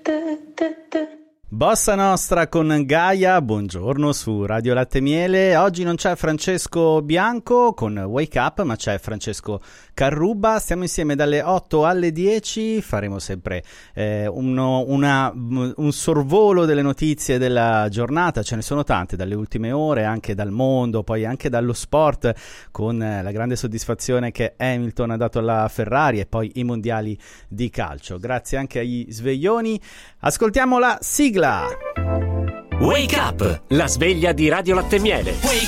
Bossa Nostra con Gaia, buongiorno su Radio Latte Miele. Oggi non c'è Francesco Bianco con Wake Up, ma c'è Francesco Carruba. Stiamo insieme dalle 8 alle 10, faremo sempre un sorvolo delle notizie della giornata. Ce ne sono tante dalle ultime ore, anche dal mondo, poi anche dallo sport, con la grande soddisfazione che Hamilton ha dato alla Ferrari e poi i mondiali di calcio. Grazie anche agli sveglioni. Ascoltiamo la sigla. Wake Up, la sveglia di Radio Latte Miele.